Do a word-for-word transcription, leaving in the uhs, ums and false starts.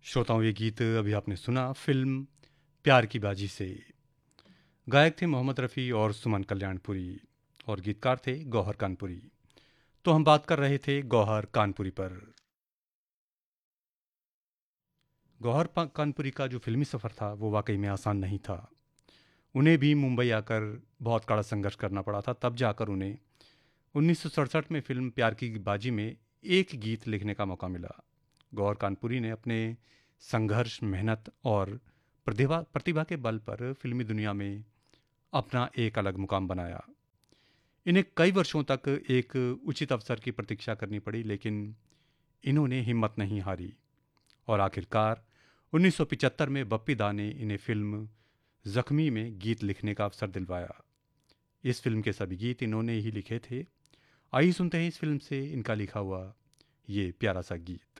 श्रोताओं, ये गीत अभी आपने सुना फिल्म प्यार की बाजी से। गायक थे मोहम्मद रफ़ी और सुमन कल्याणपुरी और गीतकार थे गौहर कानपुरी। तो हम बात कर रहे थे गौहर कानपुरी पर। गौहर पा- कानपुरी का जो फिल्मी सफ़र था वो वाकई में आसान नहीं था। उन्हें भी मुंबई आकर बहुत कड़ा संघर्ष करना पड़ा था, तब जाकर उन्हें उन्नीस सौ सड़सठ में फिल्म प्यार की बाजी में एक गीत लिखने का मौका मिला। गौहर कानपुरी ने अपने संघर्ष, मेहनत और प्रतिभा प्रतिभा के बल पर फिल्मी दुनिया में अपना एक अलग मुकाम बनाया। इन्हें कई वर्षों तक एक उचित अवसर की प्रतीक्षा करनी पड़ी, लेकिन इन्होंने हिम्मत नहीं हारी और आखिरकार उन्नीस सौ पचहत्तर में बप्पी दा ने इन्हें फिल्म जख्मी में गीत लिखने का अवसर दिलवाया। इस फिल्म के सभी गीत इन्होंने ही लिखे थे। आइए सुनते हैं इस फिल्म से इनका लिखा हुआ ये प्यारा सा गीत।